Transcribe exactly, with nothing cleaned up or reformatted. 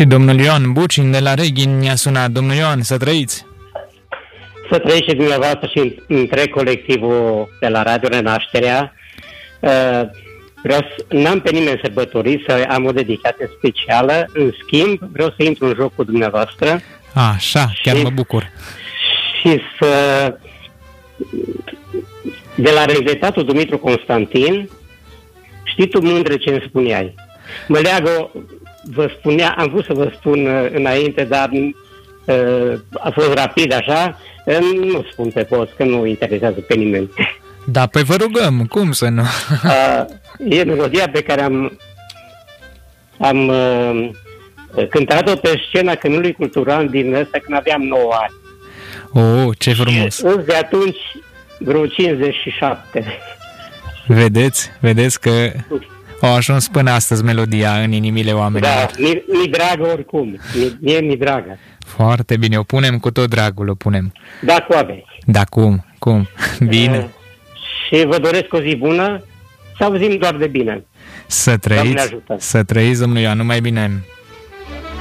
Și domnul Ioan Bucin de la Reghin ne-a sunat. Domnul Ioan, să trăiți! Să trăiți și dumneavoastră și întreg colectivul de la Radio Renașterea. Vreau să, n-am pe nimeni sărbătorit, să am o dedicație specială. În schimb, vreau să intru în joc cu dumneavoastră. Așa, chiar și, mă bucur. Și să... De la regretatul Dumitru Constantin, știi tu, mândre, ce îmi spuneai? Mă leagă, vă spunea, am vrut să vă spun înainte, dar uh, a fost rapid așa, uh, nu spun pe post, că nu interesează pe nimeni. Da, păi vă rugăm, cum să nu? uh, e melodia pe care am, am uh, cântat-o pe scena Căminului Cultural din ăsta când aveam nouă ani. Oh, ce frumos! Și de atunci vreo cincizeci și șapte. Vedeți? Vedeți că au ajuns până astăzi melodia în inimile oamenilor. Da, mi, mi dragă oricum. Mi, mie mi dragă. Foarte bine, o punem cu tot dragul, o punem. Da, cu aveți. Da, cum? Cum? Bine. Uh, și vă doresc o zi bună, să auzim doar de bine. Să trăiți, să trăiți, domnul Ioan, numai bine.